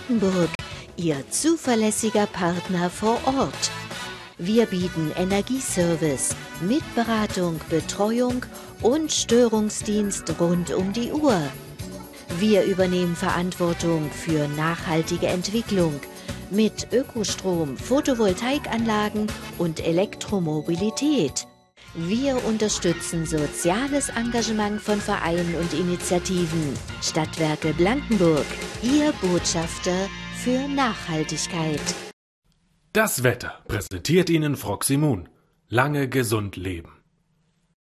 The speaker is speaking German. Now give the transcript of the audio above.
Blankenburg, Ihr zuverlässiger Partner vor Ort. Wir bieten Energieservice mit Beratung, Betreuung und Störungsdienst rund um die Uhr. Wir übernehmen Verantwortung für nachhaltige Entwicklung mit Ökostrom, Photovoltaikanlagen und Elektromobilität. Wir unterstützen soziales Engagement von Vereinen und Initiativen. Stadtwerke Blankenburg, Ihr Botschafter für Nachhaltigkeit. Das Wetter präsentiert Ihnen Froximun. Lange gesund leben.